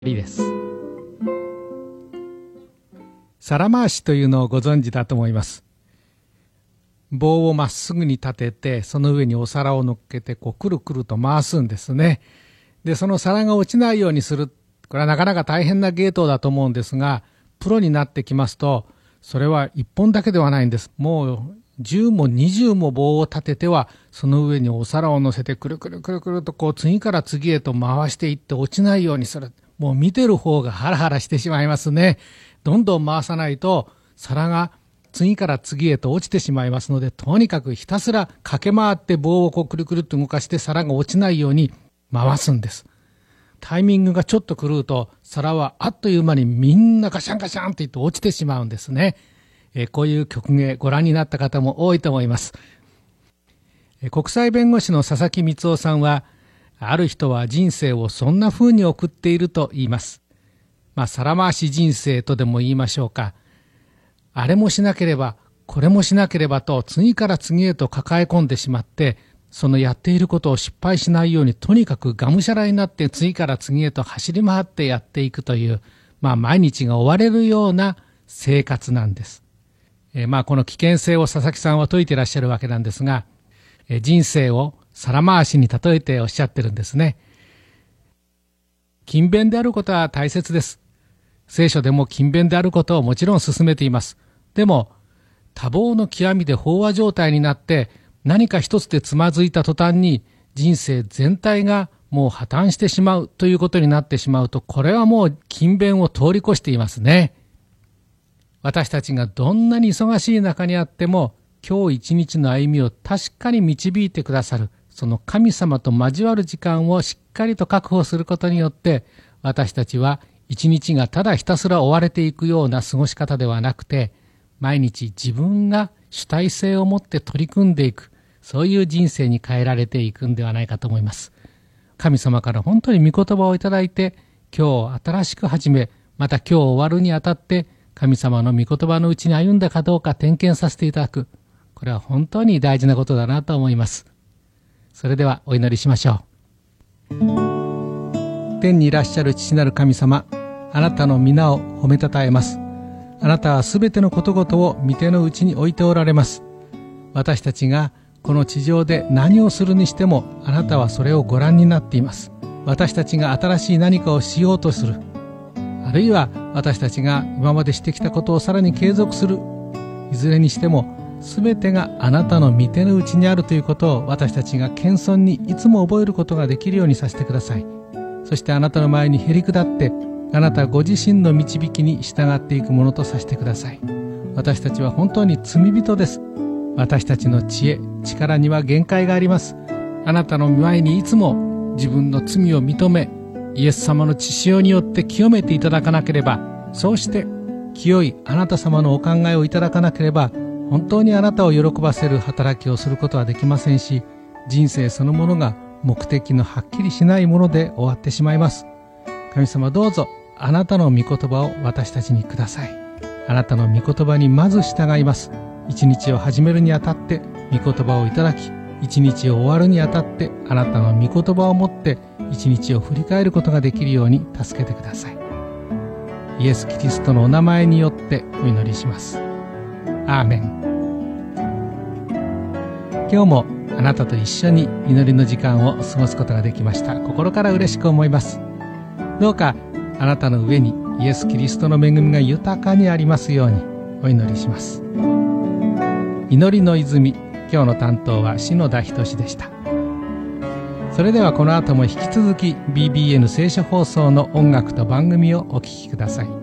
です。皿回しというのをご存知だと思います。棒をまっすぐに立てて、その上にお皿を乗っけてくるくると回すんですね。で、その皿が落ちないようにする。これはなかなか大変な芸当だと思うんですが、プロになってきますと、それは一本だけではないんです。もう10も20も棒を立てては、その上にお皿を乗せてくるくるくるくると次から次へと回していって落ちないようにする。もう見てる方がハラハラしてしまいますね。どんどん回さないと皿が次から次へと落ちてしまいますので、とにかくひたすら駆け回って棒をくるくるっと動かして皿が落ちないように回すんです。タイミングがちょっと狂うと皿はあっという間にみんなガシャンガシャンって言って落ちてしまうんですね。こういう曲芸ご覧になった方も多いと思います。国際弁護士の佐々木光夫さんは、ある人は人生をそんな風に送っていると言います。皿回し人生とでも言いましょうか。あれもしなければ、これもしなければと次から次へと抱え込んでしまって、そのやっていることを失敗しないようにとにかくがむしゃらになって次から次へと走り回ってやっていくという、毎日が追われるような生活なんです。この危険性を佐々木さんは説いていらっしゃるわけなんですが、人生を皿回しに例えておっしゃってるんですね。勤勉であることは大切です。聖書でも勤勉であることをもちろん勧めています。でも、多忙の極みで飽和状態になって何か一つでつまずいた途端に人生全体がもう破綻してしまうということになってしまうと、これはもう勤勉を通り越していますね。私たちがどんなに忙しい中にあっても、今日一日の歩みを確かに導いてくださる、その神様と交わる時間をしっかりと確保することによって、私たちは一日がただひたすら追われていくような過ごし方ではなくて、毎日自分が主体性を持って取り組んでいく、そういう人生に変えられていくんではないかと思います。神様から本当に御言葉をいただいて、今日新しく始め、また今日終わるにあたって、神様の御言葉のうちに歩んだかどうか点検させていただく。これは本当に大事なことだなと思います。それではお祈りしましょう。天にいらっしゃる父なる神様、あなたの皆を褒めたたえます。あなたはすべてのことごとを御手のうちに置いておられます。私たちがこの地上で何をするにしても、あなたはそれをご覧になっています。私たちが新しい何かをしようとする。あるいは私たちが今までしてきたことをさらに継続する。いずれにしても、すべてがあなたの御手のうちにあるということを私たちが謙遜にいつも覚えることができるようにさせてください。そしてあなたの前にへり下って、あなたご自身の導きに従っていくものとさせてください。私たちは本当に罪人です。私たちの知恵、力には限界があります。あなたの前にいつも自分の罪を認め、イエス様の血潮によって清めていただかなければ、そうして清いあなた様のお考えをいただかなければ、本当にあなたを喜ばせる働きをすることはできませんし、人生そのものが目的のはっきりしないもので終わってしまいます。神様どうぞあなたの御言葉を私たちにください。あなたの御言葉にまず従います。一日を始めるにあたって御言葉をいただき、一日を終わるにあたってあなたの御言葉を持って一日を振り返ることができるように助けてください。イエス・キリストのお名前によってお祈りします。アーメン。今日もあなたと一緒に祈りの時間を過ごすことができました。心から嬉しく思います。どうかあなたの上にイエス・キリストの恵みが豊かにありますようにお祈りします。祈りの泉、今日の担当は篠田仁でした。それではこの後も引き続き BBN 聖書放送の音楽と番組をお聴きください。